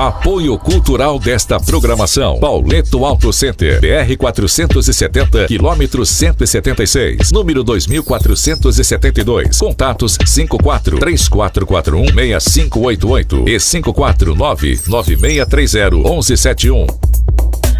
Apoio cultural desta programação: Pauleto Auto Center, BR 470, quilômetro 176, número 2472. Contatos 54-3441-6588 e 549-9630-1171.